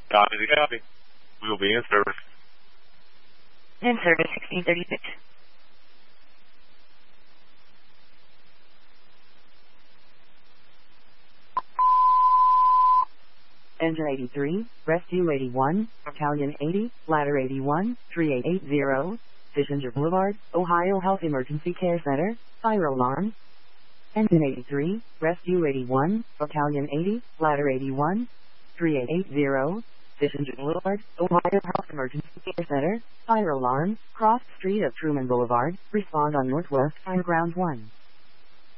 Copy the copy. We will be in service. In service 1636. Engine 83, Rescue 81, Battalion 80, Ladder 81, 3880, Fishinger Boulevard, Ohio Health Emergency Care Center, fire alarm. Engine 83, Rescue 81, Battalion 80, Ladder 81, 3880, Fishinger Boulevard, Ohio Health Emergency Care Center, fire alarm, cross street of Truman Boulevard, respond on Northwest Fire Ground 1.